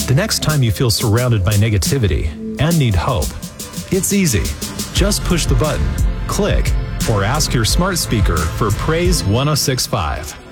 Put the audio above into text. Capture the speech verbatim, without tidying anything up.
The next time you feel surrounded by negativity and need hope, it's easy. Just push the button, click, or ask your smart speaker for Praise one oh six point five.